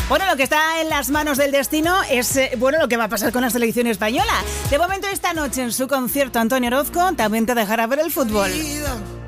Bueno, lo que está en las manos del destino es lo que va a pasar con la selección española. De momento, esta noche en su concierto, Antonio Orozco también te dejará ver el fútbol.